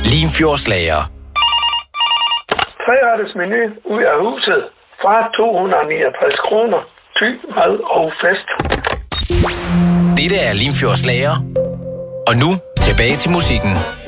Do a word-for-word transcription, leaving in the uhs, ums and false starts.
Limfjordslager. Treretters menu ud af huset fra to hundrede og niogtres kroner. Tyk, mad og fest. Dette er Limfjordslager. Og nu tilbage til musikken.